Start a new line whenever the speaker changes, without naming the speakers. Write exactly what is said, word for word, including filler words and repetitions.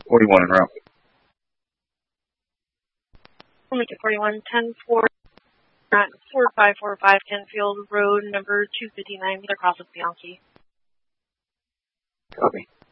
forty-one en route.
We'll make it forty-one ten four at four five four five Canfield Road, number two fifty-nine, across with Bianchi.
Copy.